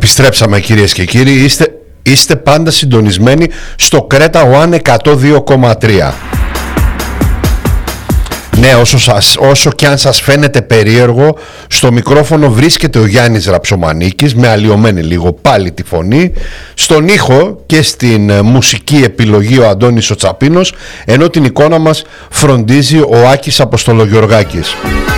Επιστρέψαμε, κυρίες και κύριοι. Είστε πάντα συντονισμένοι στο Creta One 102,3. Ναι, όσο και αν σας φαίνεται περίεργο, στο μικρόφωνο βρίσκεται ο Γιάννης Ραψομανίκης, με αλλοιωμένη λίγο πάλι τη φωνή, στον ήχο και στην μουσική επιλογή ο Αντώνης ο Τσαπίνος, ενώ την εικόνα μας φροντίζει ο Άκης Αποστολογιοργάκης.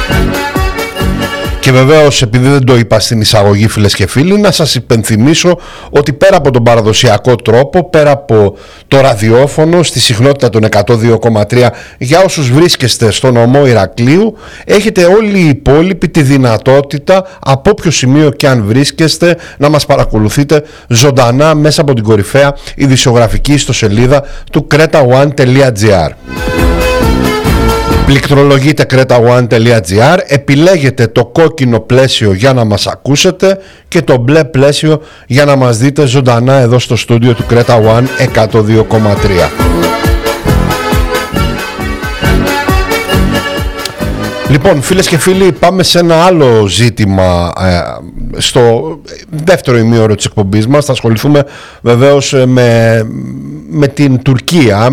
Και βεβαίως, επειδή δεν το είπα στην εισαγωγή, φίλες και φίλοι, να σας υπενθυμίσω ότι πέρα από τον παραδοσιακό τρόπο, πέρα από το ραδιόφωνο στη συχνότητα των 102,3, για όσους βρίσκεστε στο νομό Ηρακλείου, έχετε όλοι οι υπόλοιποι τη δυνατότητα, από όποιο σημείο και αν βρίσκεστε, να μας παρακολουθείτε ζωντανά μέσα από την κορυφαία ειδησιογραφική ιστοσελίδα του cretaone.gr. Πληκτρολογείτε cretaone.gr, επιλέγετε το κόκκινο πλαίσιο για να μας ακούσετε και το μπλε πλαίσιο για να μας δείτε ζωντανά εδώ στο στούντιο του Creta One 102,3. Λοιπόν, φίλες και φίλοι, πάμε σε ένα άλλο ζήτημα στο δεύτερο ημίωρο της εκπομπής μας. Θα ασχοληθούμε βεβαίως με την Τουρκία,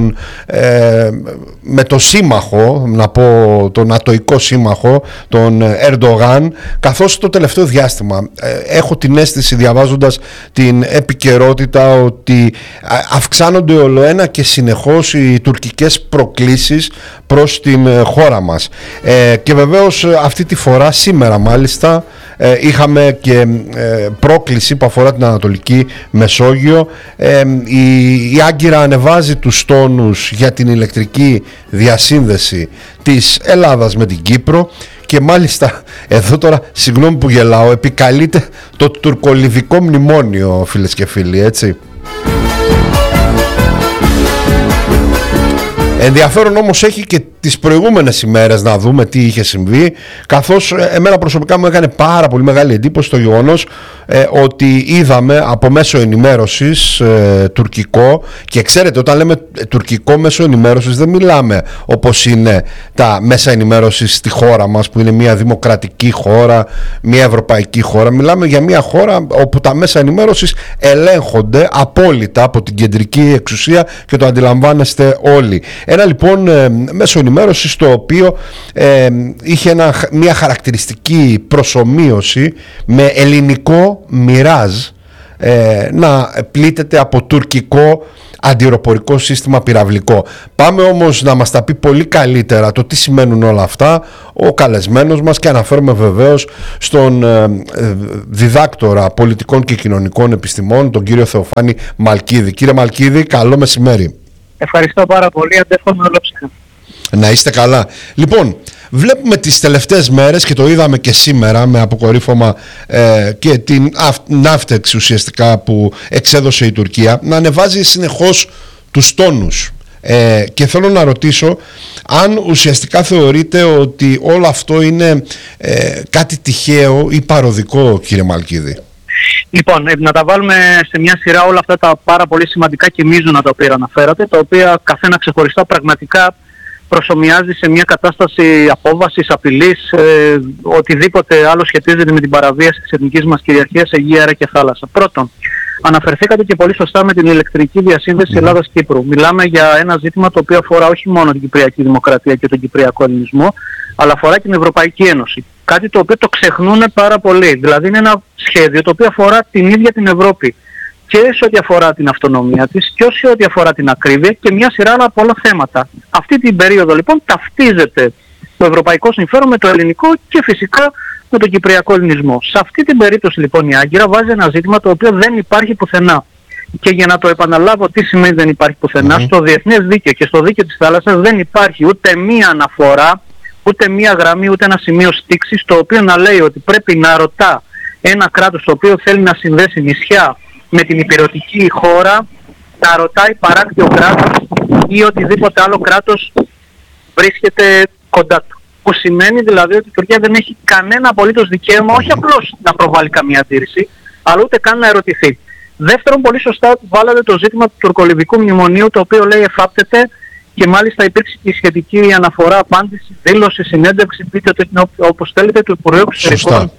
με το σύμμαχο, να πω τον ατοικό σύμμαχο, τον Ερντογάν, καθώς το τελευταίο διάστημα έχω την αίσθηση, διαβάζοντας την επικαιρότητα, ότι αυξάνονται ολοένα και συνεχώς οι τουρκικές προκλήσεις προς την χώρα μας. Και βεβαίως αυτή τη φορά, σήμερα μάλιστα, είχαμε και πρόκληση που αφορά την Ανατολική Μεσόγειο. Η Άγκυρα ανεβάζει τους τόνους για την ηλεκτρική διασύνδεση της Ελλάδας με την Κύπρο και μάλιστα εδώ τώρα, συγγνώμη που γελάω, επικαλείται το τουρκολιβικό μνημόνιο, φίλες και φίλοι, έτσι. Ενδιαφέρον όμως έχει και τις προηγούμενες ημέρες να δούμε τι είχε συμβεί, καθώς εμένα προσωπικά μου έκανε πάρα πολύ μεγάλη εντύπωση το γεγονός ότι είδαμε από μέσο ενημέρωσης τουρκικό, και ξέρετε, όταν λέμε τουρκικό μέσο ενημέρωσης δεν μιλάμε όπως είναι τα μέσα ενημέρωσης στη χώρα μας, που είναι μια δημοκρατική χώρα, μια ευρωπαϊκή χώρα. Μιλάμε για μια χώρα όπου τα μέσα ενημέρωσης ελέγχονται απόλυτα από την κεντρική εξουσία και το αντιλαμβάνεστε όλοι. Ένα λοιπόν μέσο ενημέρωσης το οποίο είχε μια χαρακτηριστική προσομοίωση με ελληνικό Μιράζ να πλήττεται από τουρκικό αντιεροπορικό σύστημα πυραυλικό. Πάμε όμως να μας τα πει πολύ καλύτερα το τι σημαίνουν όλα αυτά ο καλεσμένος μας, και αναφέρομαι βεβαίως στον διδάκτορα πολιτικών και κοινωνικών επιστημών, τον κύριο Θεοφάνη Μαλκίδη. Κύριε Μαλκίδη, καλό μεσημέρι. Ευχαριστώ πάρα πολύ, αντέχομαι ολόψυχα. Να είστε καλά. Λοιπόν, βλέπουμε τις τελευταίες μέρες, και το είδαμε και σήμερα με αποκορύφωμα και την ναύτεξ ουσιαστικά που εξέδωσε η Τουρκία, να ανεβάζει συνεχώς τους τόνους. Και θέλω να ρωτήσω αν ουσιαστικά θεωρείτε ότι όλο αυτό είναι κάτι τυχαίο ή παροδικό, κύριε Μαλκίδη. Λοιπόν, να τα βάλουμε σε μια σειρά όλα αυτά τα πάρα πολύ σημαντικά και μείζωνα τα οποία αναφέρατε, τα οποία καθένα ξεχωριστά πραγματικά προσομοιάζει σε μια κατάσταση απόβασης, απειλής, οτιδήποτε άλλο σχετίζεται με την παραβίαση της εθνικής μας κυριαρχίας σε γη, αέρα και θάλασσα. Πρώτον, αναφερθήκατε και πολύ σωστά με την ηλεκτρική διασύνδεση Ελλάδας-Κύπρου. Μιλάμε για ένα ζήτημα το οποίο αφορά όχι μόνο την Κυπριακή Δημοκρατία και τον Κυπριακό Ελληνισμό, αλλά αφορά και την Ευρωπαϊκή Ένωση. Κάτι το οποίο το ξεχνούν πάρα πολύ. Δηλαδή είναι ένα σχέδιο το οποίο αφορά την ίδια την Ευρώπη, και σε ό,τι αφορά την αυτονομία της και σε ό,τι αφορά την ακρίβεια και μια σειρά άλλα από όλα θέματα. Αυτή την περίοδο λοιπόν ταυτίζεται το ευρωπαϊκό συμφέρον με το ελληνικό και φυσικά με τον Κυπριακό Ελληνισμό. Σε αυτή την περίπτωση λοιπόν η Άγκυρα βάζει ένα ζήτημα το οποίο δεν υπάρχει πουθενά. Και για να το επαναλάβω τι σημαίνει δεν υπάρχει πουθενά, στο διεθνές δίκαιο και στο δίκαιο της θάλασσας δεν υπάρχει ούτε μία αναφορά, ούτε μία γραμμή, ούτε ένα σημείο στίξης το οποίο να λέει ότι πρέπει να ρωτά ένα κράτος το οποίο θέλει να συνδέσει νησιά με την υπηρετική χώρα, να ρωτάει παράκτιο κράτος ή οτιδήποτε άλλο κράτος βρίσκεται κοντά του. Που σημαίνει δηλαδή ότι η Τουρκία δεν έχει κανένα απολύτως δικαίωμα, όχι απλώς να προβάλλει καμία αντίρρηση, αλλά ούτε καν να ερωτηθεί. Δεύτερον, πολύ σωστά βάλατε το ζήτημα του τουρκολιβικού μνημονίου, το οποίο λέει εφάπτεται, και μάλιστα υπήρξε και η σχετική αναφορά, απάντηση, δήλωση, συνέντευξη, πείτε το όπως θέλετε, του Υπουργείου Εξωτερικών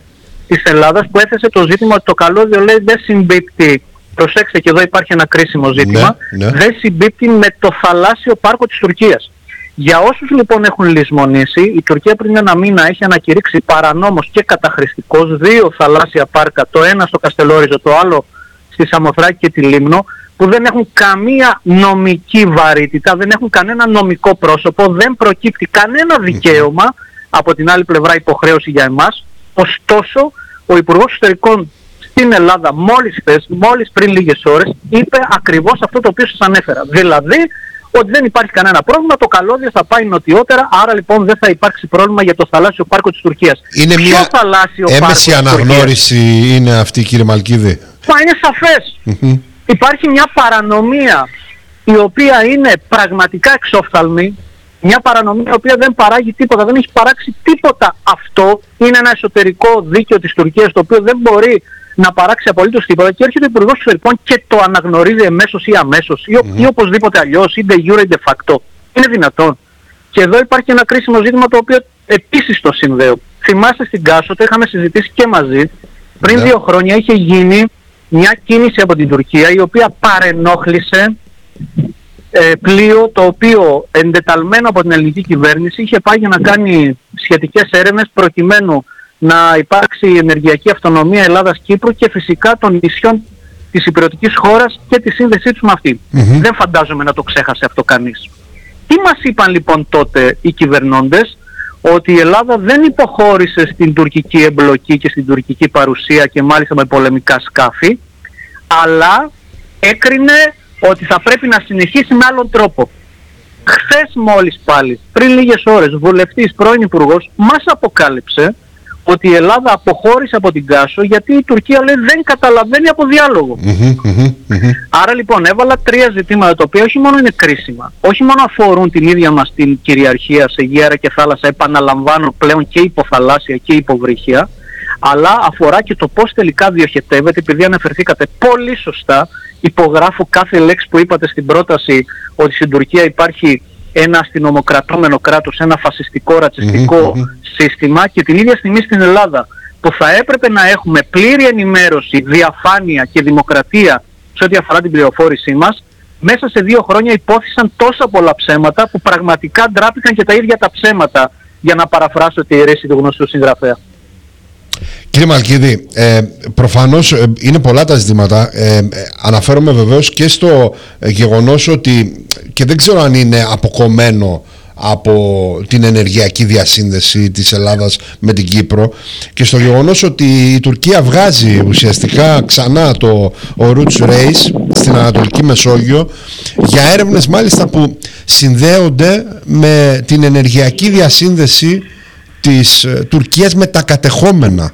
της Ελλάδας, που έθεσε το ζήτημα ότι το καλώδιο, λέει, δεν συμπίπτει, προσέξτε και εδώ υπάρχει ένα κρίσιμο ζήτημα, δεν συμπίπτει με το θαλάσσιο πάρκο της Τουρκίας. Για όσους λοιπόν έχουν λησμονήσει, η Τουρκία πριν ένα μήνα έχει ανακηρύξει παρανόμως και καταχρηστικώς 2 θαλάσσια πάρκα, το ένα στο Καστελόριζο, το άλλο στη Σαμοθράκη και τη Λίμνο, που δεν έχουν καμία νομική βαρύτητα, δεν έχουν κανένα νομικό πρόσωπο, δεν προκύπτει κανένα δικαίωμα, από την άλλη πλευρά υποχρέωση για εμάς. Ωστόσο, ο Υπουργός Εξωτερικών στην Ελλάδα μόλις πριν λίγες ώρες είπε ακριβώς αυτό το οποίο σας ανέφερα. Δηλαδή, ότι δεν υπάρχει κανένα πρόβλημα, το καλώδιο θα πάει νοτιότερα, άρα λοιπόν δεν θα υπάρξει πρόβλημα για το θαλάσσιο πάρκο της Τουρκίας. Είναι μια έμεση αναγνώριση είναι αυτή, κύριε Μαλκίδη? Μα είναι σαφές. Υπάρχει μια παρανομία η οποία είναι πραγματικά εξόφθαλμη, μια παρανομία η οποία δεν παράγει τίποτα, δεν έχει παράξει τίποτα. Αυτό είναι ένα εσωτερικό δίκαιο της Τουρκίας, το οποίο δεν μπορεί να παράξει απολύτως τίποτα, και έρχεται ο Υπουργός Εξωτερικών και το αναγνωρίζει εμέσως ή αμέσως ή οπωσδήποτε αλλιώς, ή de jure ή de facto. Είναι δυνατόν? Και εδώ υπάρχει ένα κρίσιμο ζήτημα, το οποίο επίσης το συνδέω. Θυμάστε στην Κάσο, το είχαμε συζητήσει και μαζί, πριν 2 χρόνια είχε γίνει μια κίνηση από την Τουρκία, η οποία παρενόχλησε πλοίο το οποίο, εντεταλμένο από την ελληνική κυβέρνηση, είχε πάει για να κάνει σχετικές έρευνες προκειμένου να υπάρξει ενεργειακή αυτονομία Ελλάδας-Κύπρου και φυσικά των νησιών της υπηρετικής χώρας και τη σύνδεσή τους με αυτή. Δεν φαντάζομαι να το ξέχασε αυτό κανείς. Τι μας είπαν λοιπόν τότε οι κυβερνώντες? Ότι η Ελλάδα δεν υποχώρησε στην τουρκική εμπλοκή και στην τουρκική παρουσία, και μάλιστα με πολεμικά σκάφη, αλλά έκρινε ότι θα πρέπει να συνεχίσει με άλλον τρόπο. Χθες μόλις πάλι, πριν λίγες ώρες, βουλευτής, πρώην υπουργός, μας αποκάλυψε ότι η Ελλάδα αποχώρησε από την Κάσο γιατί η Τουρκία, λέει, δεν καταλαβαίνει από διάλογο. Άρα λοιπόν έβαλα 3 ζητήματα, τα οποία όχι μόνο είναι κρίσιμα, όχι μόνο αφορούν την ίδια μας την κυριαρχία σε γη, και θάλασσα, επαναλαμβάνω πλέον και υποθαλάσσια και υποβρύχια, αλλά αφορά και το πώς τελικά διοχετεύεται, επειδή αναφερθήκατε πολύ σωστά, υπογράφω κάθε λέξη που είπατε στην πρόταση, ότι στην Τουρκία υπάρχει ένα αστυνομοκρατούμενο κράτος, ένα φασιστικό, ρατσιστικό σύστημα, και την ίδια στιγμή στην Ελλάδα, που θα έπρεπε να έχουμε πλήρη ενημέρωση, διαφάνεια και δημοκρατία σε ό,τι αφορά την πληροφόρησή μας, μέσα σε 2 χρόνια υπόθησαν τόσα πολλά ψέματα που πραγματικά ντράπηκαν και τα ίδια τα ψέματα, για να παραφράσω τη αιρέση του γνωστού συγγραφέα. Κύριε Μαλκίδη, προφανώς είναι πολλά τα ζητήματα. Αναφέρομαι βεβαίως και στο γεγονός ότι, και δεν ξέρω αν είναι αποκομμένο από την ενεργειακή διασύνδεση της Ελλάδας με την Κύπρο, και στο γεγονός ότι η Τουρκία βγάζει ουσιαστικά ξανά το Roots Race στην Ανατολική Μεσόγειο για έρευνες μάλιστα που συνδέονται με την ενεργειακή διασύνδεση της Τουρκίας με τα κατεχόμενα.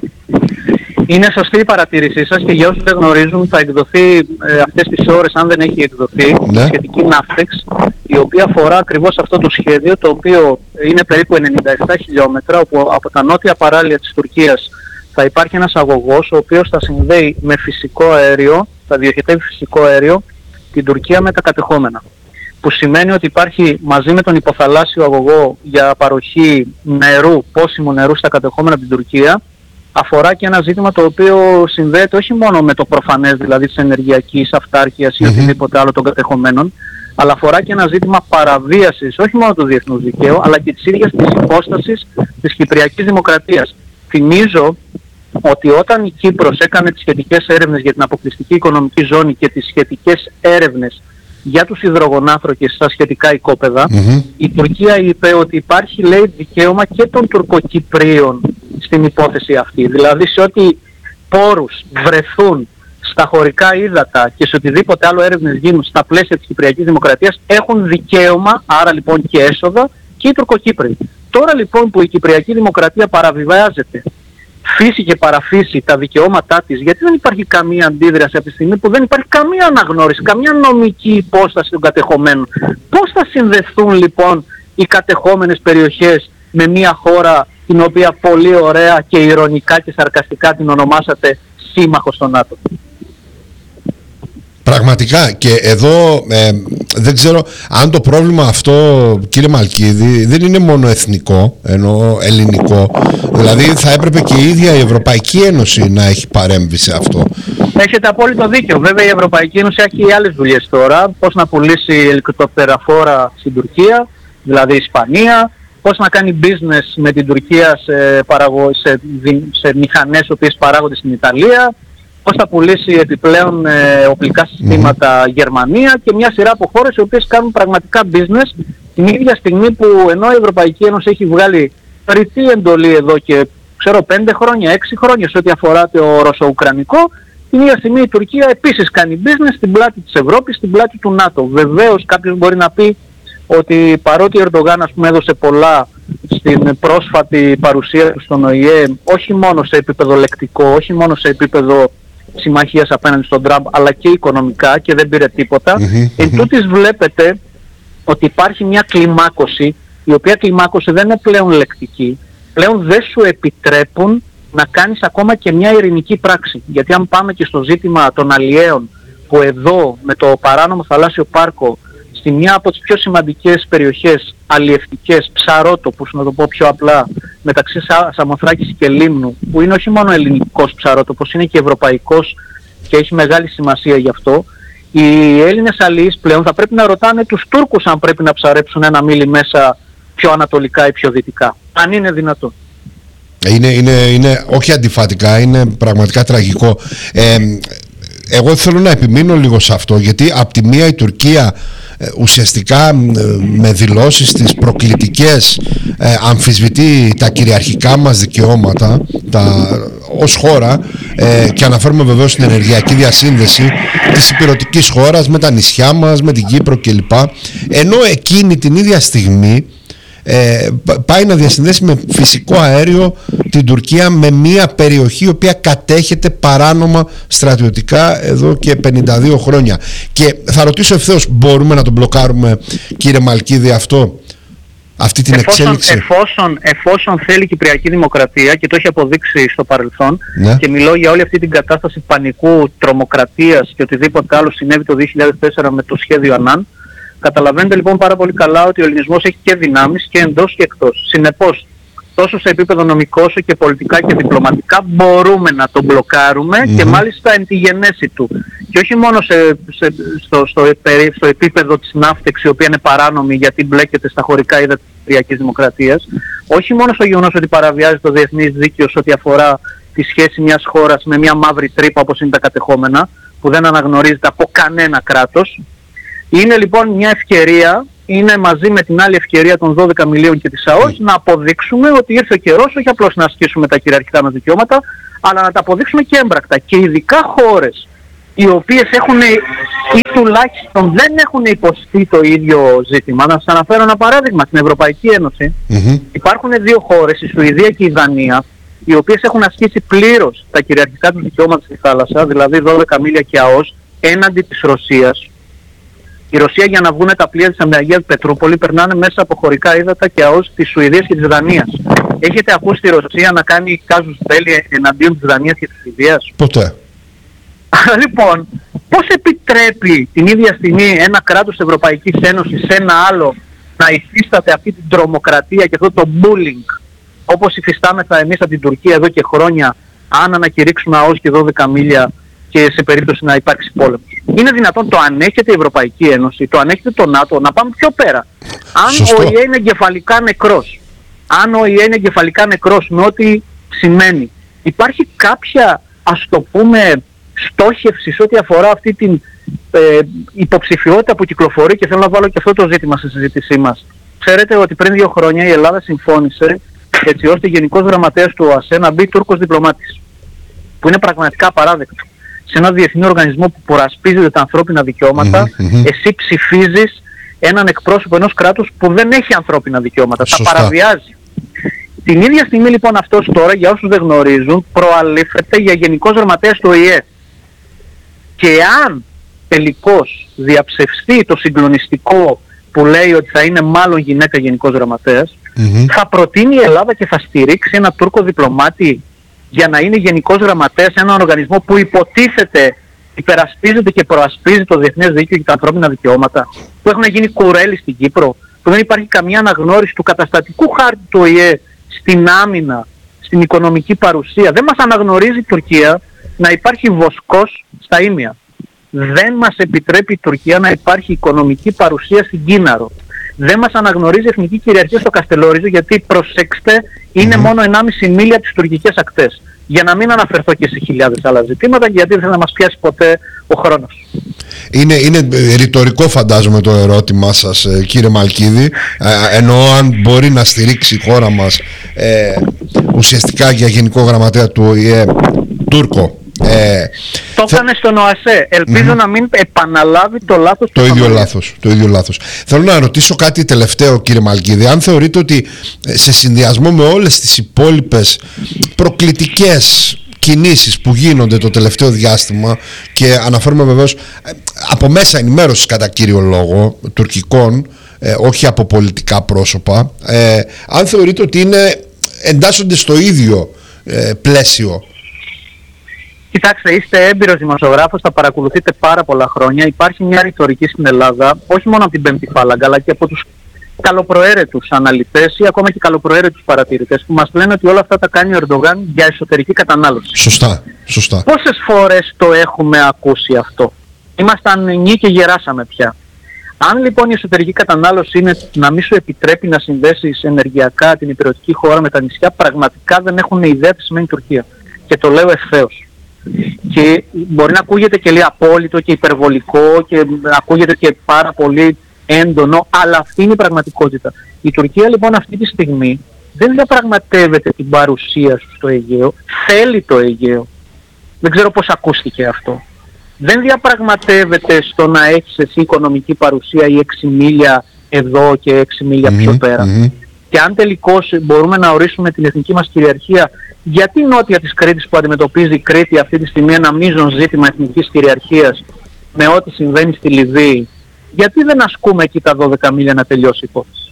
Είναι σωστή η παρατήρησή σας, και για όσους δεν γνωρίζουν, θα εκδοθεί αυτές τις ώρες, αν δεν έχει εκδοθεί, σχετική ναύτεξ, η οποία αφορά ακριβώς αυτό το σχέδιο, το οποίο είναι περίπου 97 χιλιόμετρα, όπου από τα νότια παράλια της Τουρκίας θα υπάρχει ένας αγωγός, ο οποίος θα συνδέει με φυσικό αέριο, θα διοχετεύει φυσικό αέριο την Τουρκία με τα κατεχόμενα. Που σημαίνει ότι υπάρχει, μαζί με τον υποθαλάσσιο αγωγό για παροχή νερού, πόσιμου νερού στα κατεχόμενα από την Τουρκία, αφορά και ένα ζήτημα το οποίο συνδέεται όχι μόνο με το προφανές, δηλαδή της ενεργειακής αυτάρκειας ή οτιδήποτε άλλο των κατεχομένων, αλλά αφορά και ένα ζήτημα παραβίασης όχι μόνο του διεθνούς δικαίου, αλλά και της ίδιας της υπόστασης της Κυπριακής Δημοκρατίας. Θυμίζω ότι όταν η Κύπρος έκανε τις σχετικές έρευνες για την αποκλειστική οικονομική ζώνη και τις σχετικές έρευνες για τους υδρογονάνθρακες στα σχετικά οικόπεδα, η Τουρκία είπε ότι υπάρχει, λέει, δικαίωμα και των Τουρκοκυπρίων στην υπόθεση αυτή. Δηλαδή σε ό,τι πόρους βρεθούν στα χωρικά ύδατα και σε οτιδήποτε άλλο έρευνες γίνουν στα πλαίσια της Κυπριακής Δημοκρατίας, έχουν δικαίωμα, άρα λοιπόν και έσοδα, και οι Τουρκοκύπροι. Τώρα λοιπόν που η Κυπριακή Δημοκρατία παραβιβάζεται φύση και παραφύση τα δικαιώματά της, γιατί δεν υπάρχει καμία αντίδραση από τη στιγμή που δεν υπάρχει καμία αναγνώριση, καμία νομική υπόσταση των κατεχομένων? Πώς θα συνδεθούν λοιπόν οι κατεχόμενες περιοχές με μια χώρα την οποία πολύ ωραία και ειρωνικά και σαρκαστικά την ονομάσατε σύμμαχο στο ΝΑΤΟ? Πραγματικά, και εδώ δεν ξέρω αν το πρόβλημα αυτό, κύριε Μαλκίδη, δεν είναι μόνο εθνικό, ενώ ελληνικό. Δηλαδή θα έπρεπε και η ίδια η Ευρωπαϊκή Ένωση να έχει παρέμβει σε αυτό. Έχετε απόλυτο δίκιο. Βέβαια η Ευρωπαϊκή Ένωση έχει άλλες δουλειές τώρα. Πώς να πουλήσει ελικοπτεραφόρα στην Τουρκία, δηλαδή η Ισπανία. Πώς να κάνει business με την Τουρκία σε μηχανές οι οποίες παράγονται στην Ιταλία. Πώς θα πουλήσει επιπλέον οπλικά συστήματα Γερμανία και μια σειρά από χώρες οι οποίες κάνουν πραγματικά business την ίδια στιγμή που ενώ η Ευρωπαϊκή Ένωση έχει βγάλει ρητή εντολή εδώ και 5 χρόνια, 6 χρόνια σε ό,τι αφορά το ρωσο-ουκρανικό, την ίδια στιγμή η Τουρκία επίσης κάνει business στην πλάτη της Ευρώπης, στην πλάτη του ΝΑΤΟ. Βεβαίως κάποιος μπορεί να πει ότι παρότι ο Ερντογάν έδωσε πολλά στην πρόσφατη παρουσία του στον ΟΗΕ, όχι μόνο σε επίπεδο λεκτικό, όχι μόνο σε επίπεδο συμμαχίας απέναντι στον Τραμπ, αλλά και οικονομικά και δεν πήρε τίποτα. Εν τούτης βλέπετε ότι υπάρχει μια κλιμάκωση, η οποία κλιμάκωση δεν είναι πλέον λεκτική. Πλέον δεν σου επιτρέπουν να κάνεις ακόμα και μια ειρηνική πράξη. Γιατί αν πάμε και στο ζήτημα των αλλιέων, που εδώ με το παράνομο θαλάσσιο πάρκο στη μια από τις πιο σημαντικές περιοχές αλλιευτικές, ψαρότοπους, να το πω πιο απλά, μεταξύ Σαμοθράκης και Λίμνου, που είναι όχι μόνο ελληνικός ψαρότοπος, είναι και ευρωπαϊκός και έχει μεγάλη σημασία γι' αυτό, οι Έλληνες αλλιείς πλέον θα πρέπει να ρωτάνε τους Τούρκους αν πρέπει να ψαρέψουν ένα μίλι μέσα πιο ανατολικά ή πιο δυτικά, αν είναι δυνατόν. Είναι όχι αντιφατικά, είναι πραγματικά τραγικό. Εγώ θέλω να επιμείνω λίγο σε αυτό, γιατί από τη μία η Τουρκία ουσιαστικά με δηλώσεις της προκλητικές αμφισβητεί τα κυριαρχικά μας δικαιώματα ως χώρα, και αναφέρουμε βεβαίως στην ενεργειακή διασύνδεση της ηπειρωτικής χώρας με τα νησιά μας, με την Κύπρο κλπ. Ενώ εκείνη την ίδια στιγμή πάει να διασυνδέσει με φυσικό αέριο την Τουρκία με μια περιοχή η οποία κατέχεται παράνομα στρατιωτικά εδώ και 52 χρόνια. Και θα ρωτήσω ευθέως, μπορούμε να τον μπλοκάρουμε, κύριε Μαλκίδη, αυτή την εξέλιξη? Εφόσον θέλει η Κυπριακή Δημοκρατία, και το έχει αποδείξει στο παρελθόν, ναι. Και μιλώ για όλη αυτή την κατάσταση πανικού, τρομοκρατίας και οτιδήποτε άλλο συνέβη το 2004 με το σχέδιο Ανάν. Καταλαβαίνετε λοιπόν πάρα πολύ καλά ότι ο ελληνισμός έχει και δυνάμεις και εντός και εκτός. Συνεπώς, τόσο σε επίπεδο νομικό όσο και πολιτικά και διπλωματικά μπορούμε να τον μπλοκάρουμε και μάλιστα εν τη γενέση του. Και όχι μόνο στο επίπεδο της ναύτεξης, η οποία είναι παράνομη γιατί μπλέκεται στα χωρικά ύδατα της Κυπριακής Δημοκρατίας, όχι μόνο στο γεγονός ότι παραβιάζει το διεθνής δίκαιο σε ό,τι αφορά τη σχέση μιας χώρας με μια μαύρη τρύπα όπως είναι τα κατεχόμενα, που δεν αναγνωρίζεται από κανένα κράτος. Είναι λοιπόν μια ευκαιρία, είναι μαζί με την άλλη ευκαιρία των 12 μιλίων και της ΑΟΣ να αποδείξουμε ότι ήρθε ο καιρός όχι απλώς να ασκήσουμε τα κυριαρχικά μας δικαιώματα, αλλά να τα αποδείξουμε και έμπρακτα. Και ειδικά χώρες οι οποίες έχουν ή τουλάχιστον δεν έχουν υποστεί το ίδιο ζήτημα. Να σας αναφέρω ένα παράδειγμα. Στην Ευρωπαϊκή Ένωση υπάρχουν δύο χώρες, η Σουηδία και η Δανία, οι οποίες έχουν ασκήσει πλήρως τα κυριαρχικά τους δικαιώματα στη θάλασσα, δηλαδή 12 μίλια και ΑΟΣ, έναντι της Ρωσίας. Η Ρωσία, για να βγουν τα πλοία της Αγίας Πετρούπολη, περνάνε μέσα από χωρικά ύδατα και ΑΟΣ της Σουηδίας και της Δανίας. Έχετε ακούσει τη Ρωσία να κάνει κάζους μπέλι εναντίον της Δανίας και της Σουηδίας? Ποτέ. Λοιπόν, πώς επιτρέπει την ίδια στιγμή ένα κράτος της Ευρωπαϊκής Ένωσης σε ένα άλλο να υφίσταται αυτή την τρομοκρατία και αυτό το bullying, όπως υφιστάμεθα εμείς από την Τουρκία εδώ και χρόνια, αν ανακηρύξουμε ΑΟΣ και 12 μίλια και σε περίπτωση να υπάρξει πόλεμος? Είναι δυνατόν? Το ανέχεται η Ευρωπαϊκή Ένωση, το ανέχεται το ΝΑΤΟ? Να πάμε πιο πέρα. Αν ο ΙΕ είναι εγκεφαλικά νεκρός, με ό,τι σημαίνει, υπάρχει κάποια, ας το πούμε, στόχευση σε ό,τι αφορά αυτή την υποψηφιότητα που κυκλοφορεί? Και θέλω να βάλω και αυτό το ζήτημα στη συζήτησή μας. Ξέρετε ότι πριν 2 χρόνια η Ελλάδα συμφώνησε έτσι ώστε γενικός γραμματέας του ΟΑΣΕ να μπει Τούρκος διπλωμάτης, που είναι πραγματικά απαράδεκτο. Σε ένα διεθνή οργανισμό που προασπίζεται τα ανθρώπινα δικαιώματα, εσύ ψηφίζεις έναν εκπρόσωπο ενός κράτους που δεν έχει ανθρώπινα δικαιώματα, τα παραβιάζει. Την ίδια στιγμή λοιπόν αυτός τώρα, για όσους δεν γνωρίζουν, προαλήφεται για γενικός γραμματέας του ΟΗΕ. Και αν τελικώς διαψευστεί το συγκλονιστικό που λέει ότι θα είναι μάλλον γυναίκα γενικός γραμματέας, θα προτείνει η Ελλάδα και θα στηρίξει ένα Τούρκο διπλωμάτη για να είναι γενικός γραμματέας σε έναν οργανισμό που υποτίθεται υπερασπίζεται και προασπίζει το διεθνές δίκαιο και τα ανθρώπινα δικαιώματα, που έχουν γίνει κουρέλι στην Κύπρο, που δεν υπάρχει καμία αναγνώριση του καταστατικού χάρτη του ΟΗΕ στην άμυνα, στην οικονομική παρουσία. Δεν μας αναγνωρίζει η Τουρκία να υπάρχει βοσκός στα Ήμια. Δεν μας επιτρέπει η Τουρκία να υπάρχει οικονομική παρουσία στην Κίναρο. Δεν μας αναγνωρίζει εθνική κυριαρχία στο Καστελόριζο, γιατί, προσέξτε, είναι μόνο 1,5 μίλια τις τουρκικές ακτές. Για να μην αναφερθώ και σε χιλιάδες άλλα ζητήματα, γιατί δεν θα μας πιάσει ποτέ ο χρόνος. Είναι ρητορικό, φαντάζομαι, το ερώτημά σας, κύριε Μαλκίδη, εννοώ αν μπορεί να στηρίξει η χώρα μας ουσιαστικά για Γενικό Γραμματέα του ΟΗΕ Τούρκο. Το έκανε στον ΟΑΣΕ. Ελπίζω να μην επαναλάβει το λάθος του. Το ίδιο λάθος. Θέλω να ρωτήσω κάτι τελευταίο, κύριε Μαλκίδη. Αν θεωρείτε ότι σε συνδυασμό με όλες τις υπόλοιπες προκλητικές κινήσεις που γίνονται το τελευταίο διάστημα, και αναφέρομαι βεβαίως από μέσα ενημέρωσης κατά κύριο λόγο τουρκικών, όχι από πολιτικά πρόσωπα, αν θεωρείτε ότι εντάσσονται στο ίδιο πλαίσιο? Κοιτάξτε, είστε έμπειρος δημοσιογράφος, θα παρακολουθείτε πάρα πολλά χρόνια. Υπάρχει μια ρητορική στην Ελλάδα, όχι μόνο από την Πέμπτη Φάλαγγα, αλλά και από τους καλοπροαίρετους αναλυτές ή ακόμα και καλοπροαίρετους παρατηρητές, που μας λένε ότι όλα αυτά τα κάνει ο Ερντογάν για εσωτερική κατανάλωση. Σωστά. Πόσες φορές το έχουμε ακούσει αυτό? Ήμασταν νέοι και γεράσαμε πια. Αν λοιπόν η εσωτερική κατανάλωση είναι να μην σου επιτρέπει να συνδέσεις ενεργειακά την υπηρετική χώρα με τα νησιά, πραγματικά δεν έχουν ιδέα τι σημαίνει Τουρκία. Και το λέω ευθέως. Και μπορεί να ακούγεται και λίγο απόλυτο και υπερβολικό και ακούγεται και πάρα πολύ έντονο, αλλά αυτή είναι η πραγματικότητα. Η Τουρκία λοιπόν αυτή τη στιγμή δεν διαπραγματεύεται την παρουσία σου στο Αιγαίο, θέλει το Αιγαίο. Δεν ξέρω πώς ακούστηκε αυτό. Δεν διαπραγματεύεται στο να έχεις εσύ οικονομική παρουσία ή 6 μίλια εδώ και 6 μίλια πιο πέρα. Και αν τελικώς μπορούμε να ορίσουμε την εθνική μας κυριαρχία, γιατί νότια της Κρήτης, που αντιμετωπίζει η Κρήτη αυτή τη στιγμή ένα μείζον ζήτημα εθνικής κυριαρχίας με ό,τι συμβαίνει στη Λιβύη, γιατί δεν ασκούμε εκεί τα 12 μίλια να τελειώσει η υπόθεση?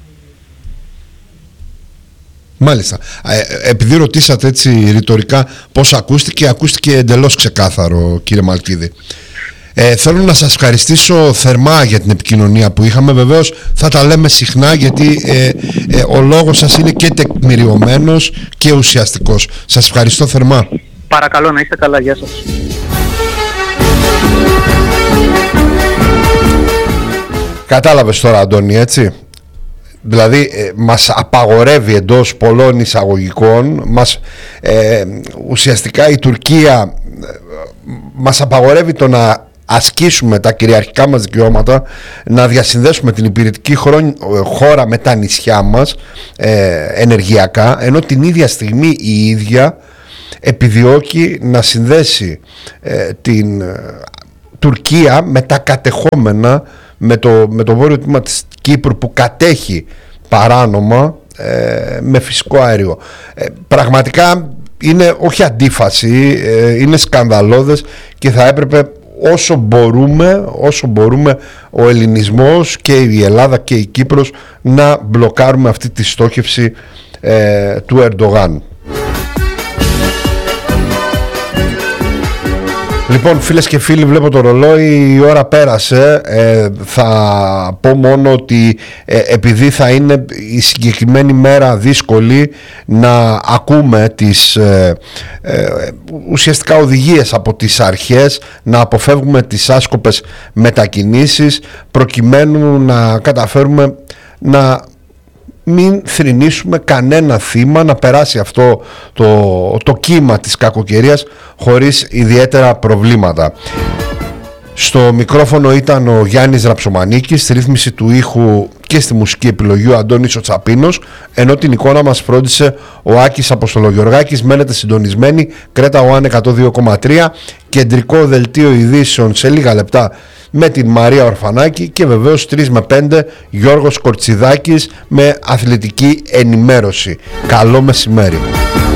Μάλιστα. Επειδή ρωτήσατε έτσι ρητορικά πώς ακούστηκε εντελώς ξεκάθαρο, κύριε Μαλκίδη. Θέλω να σας ευχαριστήσω θερμά για την επικοινωνία που είχαμε. Βεβαίως θα τα λέμε συχνά, γιατί ο λόγος σας είναι και τεκμηριωμένος και ουσιαστικός. Σας ευχαριστώ θερμά. Παρακαλώ, να είστε καλά. Γεια σας. Κατάλαβες τώρα, Αντώνη, έτσι? Δηλαδή μας απαγορεύει εντός πολλών εισαγωγικών, ουσιαστικά η Τουρκία μας απαγορεύει το να ασκήσουμε τα κυριαρχικά μας δικαιώματα, να διασυνδέσουμε την υπηρετική χώρα με τα νησιά μας ενεργειακά, ενώ την ίδια στιγμή η ίδια επιδιώκει να συνδέσει την Τουρκία με τα κατεχόμενα, με το βόρειο τμήμα της Κύπρου που κατέχει παράνομα με φυσικό αέριο. Πραγματικά είναι όχι αντίφαση, είναι σκανδαλώδες, και θα έπρεπε όσο μπορούμε ο ελληνισμός και η Ελλάδα και η Κύπρος να μπλοκάρουμε αυτή τη στόχευση του Ερντογάν. Λοιπόν, φίλες και φίλοι, βλέπω το ρολόι, η ώρα πέρασε. Θα πω μόνο ότι επειδή θα είναι η συγκεκριμένη μέρα δύσκολη να ακούμε τις ουσιαστικά οδηγίες από τις αρχές, να αποφεύγουμε τις άσκοπες μετακινήσεις, προκειμένου να καταφέρουμε να μην θρηνήσουμε κανένα θύμα, να περάσει αυτό το κύμα της κακοκαιρίας χωρίς ιδιαίτερα προβλήματα. Στο μικρόφωνο ήταν ο Γιάννης Ραψομανίκης, στη ρύθμιση του ήχου και στη μουσική επιλογή ο Αντώνης ο Τσαπίνος, ενώ την εικόνα μας φρόντισε ο Άκης Αποστολογιοργάκης. Μένετε συντονισμένοι, Κρέτα One 102,3, κεντρικό δελτίο ειδήσεων σε λίγα λεπτά με την Μαρία Ορφανάκη, και βεβαίως 3 με 5 Γιώργος Κορτσιδάκης με αθλητική ενημέρωση. Καλό μεσημέρι.